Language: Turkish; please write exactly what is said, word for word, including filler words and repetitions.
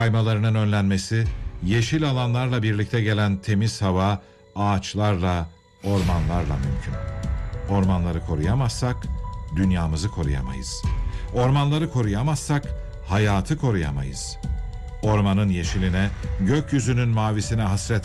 Kaymalarının önlenmesi, yeşil alanlarla birlikte gelen temiz hava, ağaçlarla, ormanlarla mümkün. Ormanları koruyamazsak dünyamızı koruyamayız. Ormanları koruyamazsak hayatı koruyamayız. Ormanın yeşiline, gökyüzünün mavisine hasret